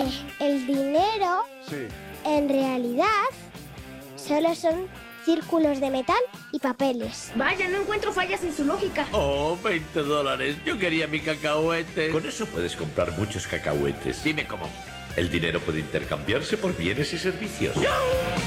el dinero Sí. en realidad solo son círculos de metal y papeles. Vaya, no encuentro fallas en su lógica. Oh, $20. Yo quería mi cacahuete. Con eso puedes comprar muchos cacahuetes. Dime cómo. El dinero puede intercambiarse por bienes y servicios. ¡Yo!